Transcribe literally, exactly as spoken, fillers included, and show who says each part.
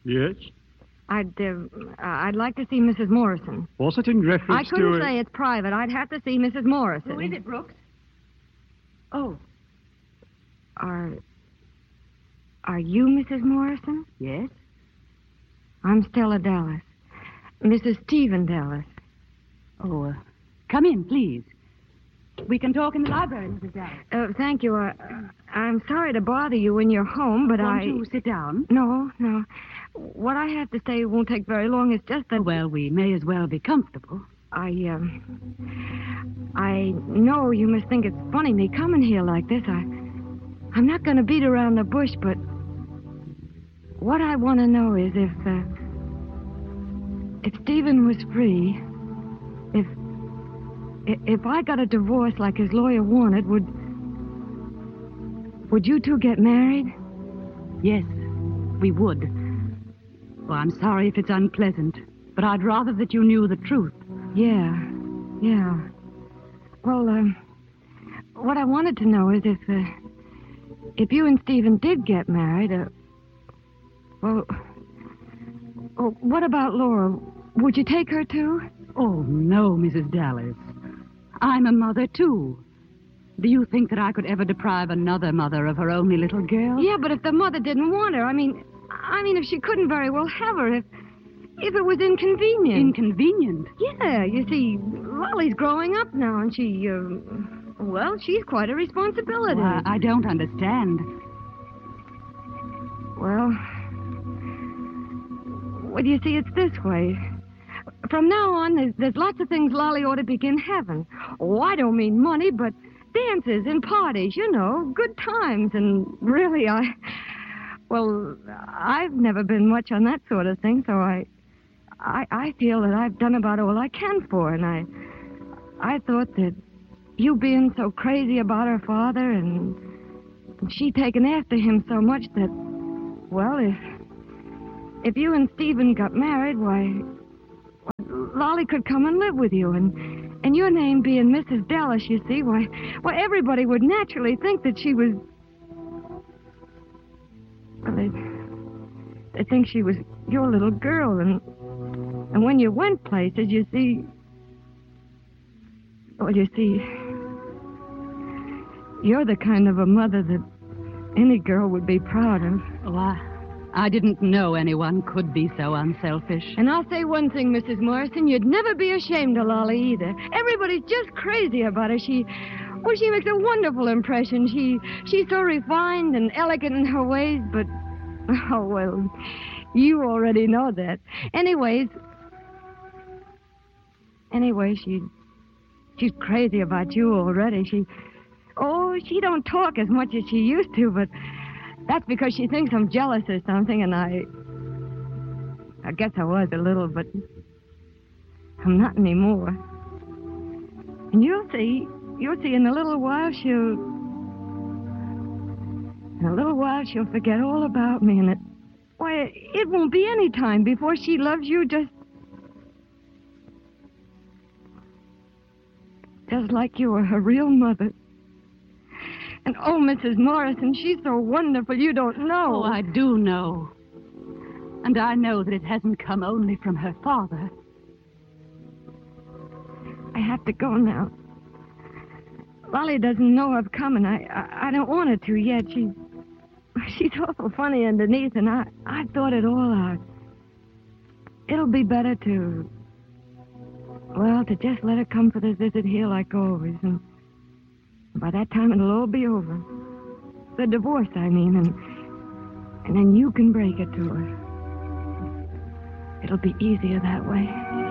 Speaker 1: Yes?
Speaker 2: I'd, uh, I'd like to see Missus Morrison.
Speaker 1: Was it in reference
Speaker 2: I couldn't
Speaker 1: to...
Speaker 2: say it's private. I'd have to see Missus Morrison.
Speaker 3: Who is it, Brooks? Oh,
Speaker 2: Are... Are you Missus Morrison?
Speaker 3: yes.
Speaker 2: I'm Stella Dallas. Missus Stephen Dallas.
Speaker 3: Oh, uh, come in, please. We can talk in the library, Missus Dallas.
Speaker 2: Uh, thank you. Uh, I'm sorry to bother you when you're home, but
Speaker 3: Won't
Speaker 2: I...
Speaker 3: you sit down?
Speaker 2: No, no. What I have to say won't take very long. It's just that...
Speaker 3: Well, we may as well be comfortable.
Speaker 2: I, um... I know you must think it's funny me coming here like this. I... I'm not going to beat around the bush, but... What I want to know is if, uh... If Stephen was free... If... If I got a divorce like his lawyer wanted, would... Would you two get married?
Speaker 3: Yes, we would. Well, I'm sorry if it's unpleasant, but I'd rather that you knew the truth.
Speaker 2: Yeah, yeah. Well, um... What I wanted to know is if, uh... If you and Stephen did get married, uh... Well... Oh, what about Laura? Would you take her, too?
Speaker 3: Oh, no, Missus Dallas. I'm a mother, too. Do you think that I could ever deprive another mother of her only little girl?
Speaker 2: Yeah, but if the mother didn't want her, I mean... I mean, if she couldn't very well have her, if... If it was inconvenient.
Speaker 3: Inconvenient?
Speaker 2: Yeah, you see, Lolly's growing up now, and she, uh... Well, she's quite a responsibility.
Speaker 3: Well, I, I don't understand.
Speaker 2: Well... Well, you see, it's this way. From now on, there's, there's lots of things Lolly ought to begin having. Oh, I don't mean money, but dances and parties, you know, good times. And really, I... Well, I've never been much on that sort of thing, so I... I, I feel that I've done about all I can for her, and I... I thought that you being so crazy about her father and, and she taking after him so much that... Well, if... If you and Stephen got married, why... Lolly could come and live with you, and and your name being Missus Dallas, you see, why, why everybody would naturally think that she was... Well, they, they think she was your little girl, and and when you went places, you see... Well, you see, you're the kind of a mother that any girl would be proud of.
Speaker 3: Oh, I... I didn't know anyone could be so unselfish.
Speaker 2: And I'll say one thing, Missus Morrison, you'd never be ashamed of Lolly either. Everybody's just crazy about her. She, well, she makes a wonderful impression. She, she's so refined and elegant in her ways, but, oh, well, you already know that. Anyways, anyway, she, she's crazy about you already. She, oh, she don't talk as much as she used to, but... That's because she thinks I'm jealous or something, and I... I guess I was a little, but... I'm not anymore. And you'll see, you'll see in a little while she'll... In a little while she'll forget all about me, and it... Why, it won't be any time before she loves you just... Just like you were her real mother. And, oh, Missus Morrison, she's so wonderful, you don't know.
Speaker 3: Oh, I do know. And I know that it hasn't come only from her father.
Speaker 2: I have to go now. Lolly doesn't know I've come, and I, I, I don't want her to yet. She, she's awful funny underneath, and I, I've thought it all out. It'll be better to, well, to just let her come for the visit here like always, and... By that time, it'll all be over. The divorce, I mean, and and then you can break it to her. It'll be easier that way.